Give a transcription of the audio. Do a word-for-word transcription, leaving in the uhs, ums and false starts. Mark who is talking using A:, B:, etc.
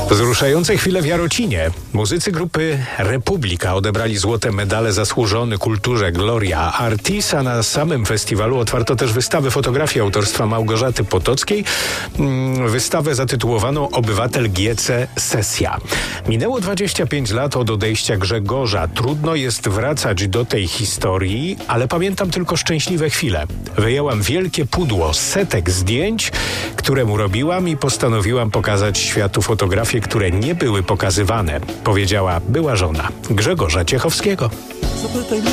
A: Wzruszające chwile w Jarocinie. Muzycy grupy Republika odebrali złote medale zasłużone kulturze Gloria Artis, a na samym festiwalu otwarto też wystawę fotografii autorstwa Małgorzaty Potockiej. Wystawę zatytułowaną Obywatel G C Sesja. Minęło dwadzieścia pięć lat od odejścia Grzegorza. Trudno jest wracać do tej historii, ale pamiętam tylko szczęśliwe chwile. Wyjęłam wielkie pudło setek zdjęć, które mu robiłam i postanowiłam pokazać światu fotografie, które nie były pokazywane, powiedziała była żona Grzegorza Ciechowskiego.